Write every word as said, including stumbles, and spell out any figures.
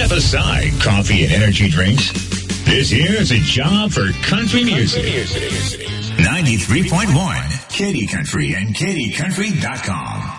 Step aside coffee and energy drinks. This here is a job for country music. ninety-three point one, Katy Country and Katy Country dot com.